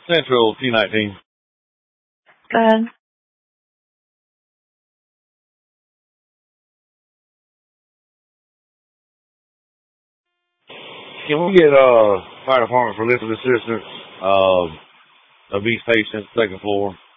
Central T19. Go ahead. Can we get fire department for lifting assistance of these patients, second floor?